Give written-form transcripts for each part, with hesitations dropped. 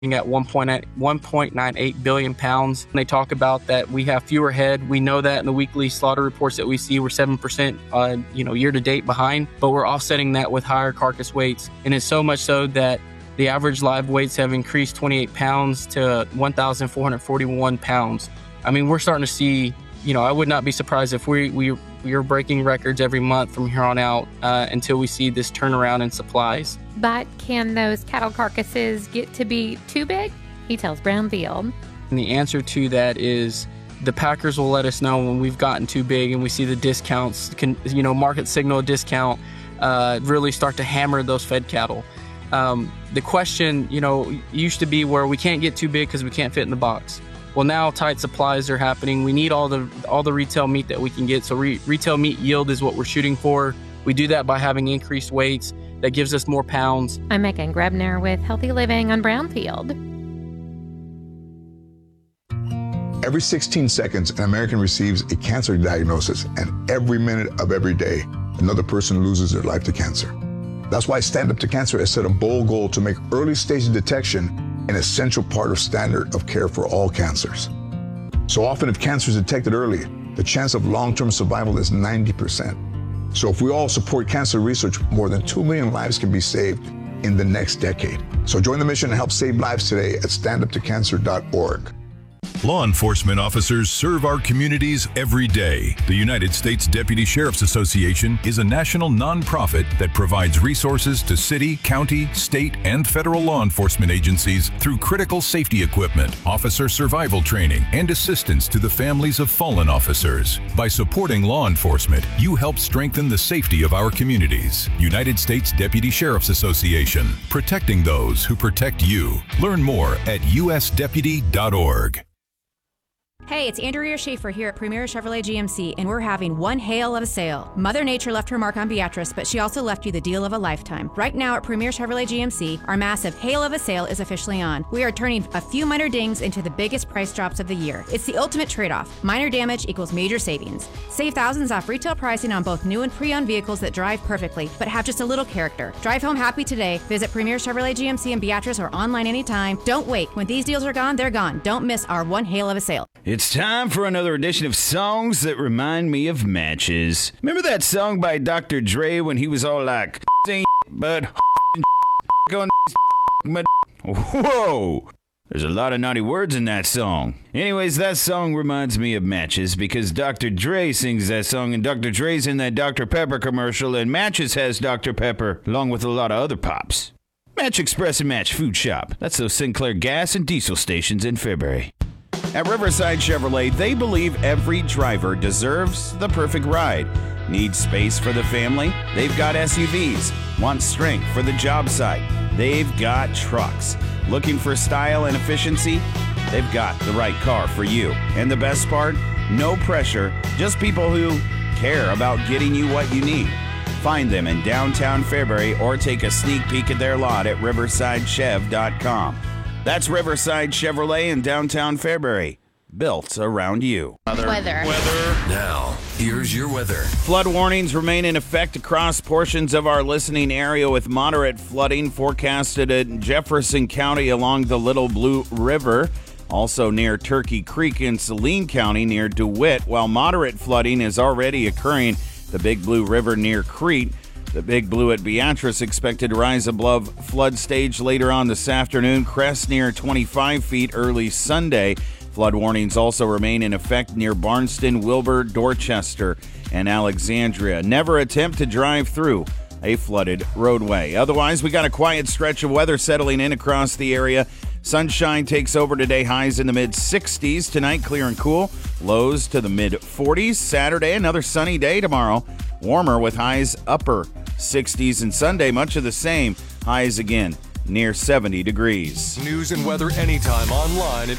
at 1.98 billion pounds. They talk about that we have fewer head. We know that in the weekly slaughter reports that we see, we're 7%, year to date behind, but we're offsetting that with higher carcass weights. And it's so much so that the average live weights have increased 28 pounds to 1,441 pounds. I mean, we're starting to see, I would not be surprised if we are breaking records every month from here on out until we see this turnaround in supplies. But can those cattle carcasses get to be too big? He tells Brownfield. And the answer to that is the packers will let us know when we've gotten too big and we see the discounts, market signal discount really start to hammer those fed cattle. The question, used to be where we can't get too big because we can't fit in the box. Well, now tight supplies are happening. We need all the retail meat that we can get. So retail meat yield is what we're shooting for. We do that by having increased weights. That gives us more pounds. I'm Megan Grebner with Healthy Living on Brownfield. Every 16 seconds, an American receives a cancer diagnosis, and every minute of every day, another person loses their life to cancer. That's why Stand Up to Cancer has set a bold goal to make early stage detection an essential part of standard of care for all cancers. So often, if cancer is detected early, the chance of long-term survival is 90%. So if we all support cancer research, more than 2 million lives can be saved in the next decade. So join the mission and help save lives today at standuptocancer.org. Law enforcement officers serve our communities every day. The United States Deputy Sheriff's Association is a national nonprofit that provides resources to city, county, state, and federal law enforcement agencies through critical safety equipment, officer survival training, and assistance to the families of fallen officers. By supporting law enforcement, you help strengthen the safety of our communities. United States Deputy Sheriff's Association, protecting those who protect you. Learn more at usdeputy.org. Hey, it's Andrea Schaefer here at Premier Chevrolet GMC, and we're having one hail of a sale. Mother Nature left her mark on Beatrice, but she also left you the deal of a lifetime. Right now at Premier Chevrolet GMC, our massive hail of a sale is officially on. We are turning a few minor dings into the biggest price drops of the year. It's the ultimate trade-off. Minor damage equals major savings. Save thousands off retail pricing on both new and pre-owned vehicles that drive perfectly, but have just a little character. Drive home happy today. Visit Premier Chevrolet GMC in Beatrice or online anytime. Don't wait. When these deals are gone, they're gone. Don't miss our one hail of a sale. It's time for another edition of Songs That Remind Me of Matches. Remember that song by Dr. Dre when he was all like, but on whoa! There's a lot of naughty words in that song. Anyways, that song reminds me of Matches because Dr. Dre sings that song, and Dr. Dre's in that Dr. Pepper commercial, and Matches has Dr. Pepper along with a lot of other pops. Match Express and Match Food Shop. That's those Sinclair gas and diesel stations in Fairbury. At Riverside Chevrolet, they believe every driver deserves the perfect ride. Need space for the family? They've got SUVs. Want strength for the job site? They've got trucks. Looking for style and efficiency? They've got the right car for you. And the best part? No pressure, just people who care about getting you what you need. Find them in downtown Fairbury or take a sneak peek at their lot at riversidechev.com. That's Riverside Chevrolet in downtown Fairbury. Built around you. Weather. Now, here's your weather. Flood warnings remain in effect across portions of our listening area with moderate flooding forecasted in Jefferson County along the Little Blue River. Also near Turkey Creek in Saline County near DeWitt, while moderate flooding is already occurring the Big Blue River near Crete. The Big Blue at Beatrice expected to rise above flood stage later on this afternoon. Crest near 25 feet early Sunday. Flood warnings also remain in effect near Barnston, Wilbur, Dorchester, and Alexandria. Never attempt to drive through a flooded roadway. Otherwise, we got a quiet stretch of weather settling in across the area. Sunshine takes over today, highs in the mid-60s. Tonight, clear and cool. Lows to the mid-40s. Saturday, another sunny day tomorrow. Warmer with highs upper 60s, and Sunday, much of the same. Highs again near 70 degrees. News and weather anytime online at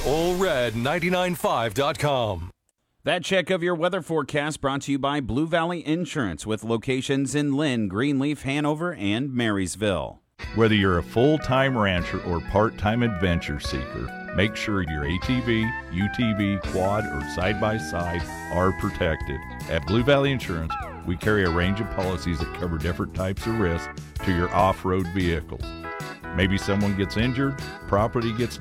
allred995.com. That check of your weather forecast brought to you by Blue Valley Insurance with locations in Lynn, Greenleaf, Hanover, and Marysville. Whether you're a full-time rancher or part-time adventure seeker, make sure your ATV, UTV, quad, or side-by-side are protected. At Blue Valley Insurance, we carry a range of policies that cover different types of risks to your off-road vehicles. Maybe someone gets injured, property gets